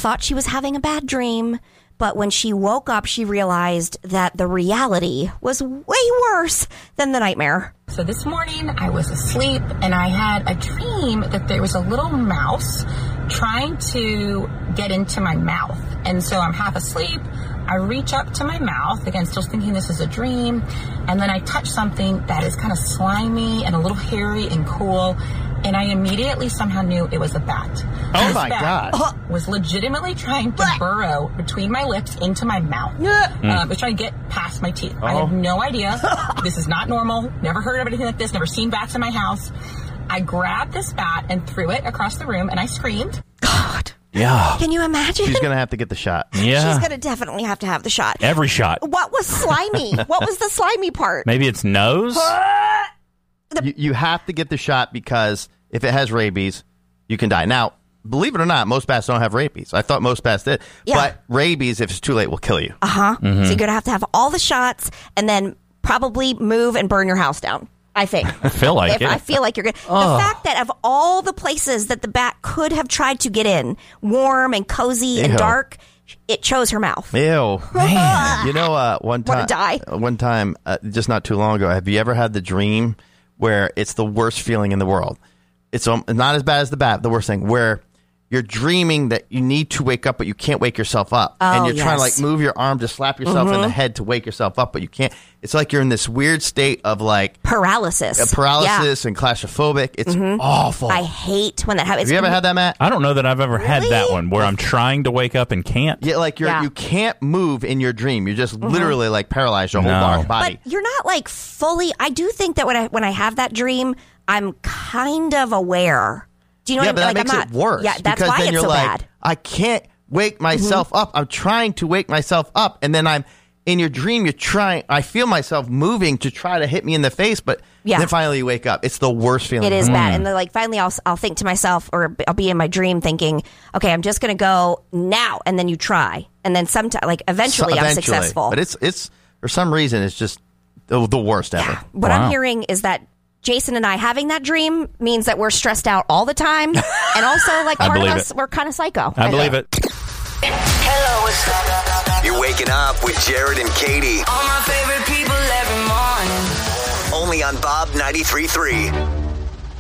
thought she was having a bad dream. But when she woke up, she realized that the reality was way worse than the nightmare. So this morning I was asleep and I had a dream that there was a little mouse trying to get into my mouth. And so I'm half asleep. I reach up to my mouth, again, still thinking this is a dream. And then I touch something that is kind of slimy and a little hairy and cool. And I immediately somehow knew it was a bat. Oh, my God. Was legitimately trying to burrow between my lips into my mouth. Was trying to get past my teeth. I have no idea. This is not normal. Never heard of anything like this. Never seen bats in my house. I grabbed this bat and threw it across the room, and I screamed. God. Yeah. Can you imagine? She's going to have to get the shot. Yeah. She's going to definitely have to have the shot. Every shot. What was slimy? What was the slimy part? Maybe it's nose? You have to get the shot because if it has rabies, you can die. Now, believe it or not, most bats don't have rabies. I thought most bats did. Yeah. But rabies, if it's too late, will kill you. So you're going to have all the shots and then probably move and burn your house down, I think. I feel like it. I feel like you're good. The fact that of all the places that the bat could have tried to get in, warm and cozy and dark, it chose her mouth. Ew. Man. You know, one time, just not too long ago, have you ever had the dream where it's the worst feeling in the world? It's not as bad as the bat, the worst thing, where you're dreaming that you need to wake up, but you can't wake yourself up. And you're trying to like move your arm to slap yourself in the head to wake yourself up, but you can't. It's like you're in this weird state of like paralysis and claustrophobic. It's awful. I hate when that happens. Have you ever had that, Matt? I don't know that I've ever had that one where I'm trying to wake up and can't. Yeah, like you can't move in your dream. You're just literally like paralyzed your whole body. But you're not like fully. I do think that when I have that dream, I'm kind of aware. Do you know what I mean? But that makes it worse. Yeah, that's because why then it's you're so like, bad. I can't wake myself up. I'm trying to wake myself up, and then I'm in your dream. You're trying. I feel myself moving to try to hit me in the face, but then finally you wake up. It's the worst feeling. It is bad, and then like finally I'll think to myself, or I'll be in my dream thinking, okay, I'm just going to go now, and then you try, and then sometime like eventually I'm successful. But it's for some reason it's just the worst ever. Yeah. What I'm hearing is that Jason and I having that dream means that we're stressed out all the time. And also, like, part of us, we're kind of psycho. I believe it. Hello, what's up? You're waking up with Jared and Katie. All my favorite people every morning. Only on Bob 93.3.